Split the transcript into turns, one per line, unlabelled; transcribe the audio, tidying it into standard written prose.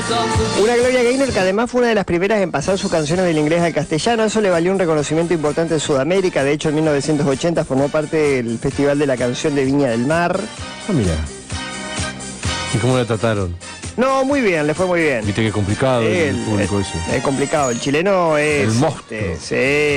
Una Gloria Gaynor que además fue una de las primeras en pasar sus canciones del inglés al castellano. Eso le valió un reconocimiento importante en Sudamérica. De hecho, en 1980 formó parte del Festival de la Canción de Viña del Mar.
Ah, mira. ¿Y cómo la trataron?
No, muy bien, le fue muy bien.
Viste que es complicado el público eso.
Es complicado. El chileno es...
El monstruo.
sí.